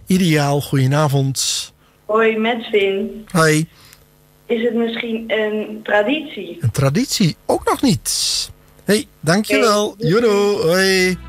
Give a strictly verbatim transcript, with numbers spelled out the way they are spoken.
Ideaal, goedenavond. Hoi, met Vin. Hoi. Is het misschien een traditie? Een traditie? Ook nog niet. Hé, hey, dankjewel. Hey. Jodo, hoi.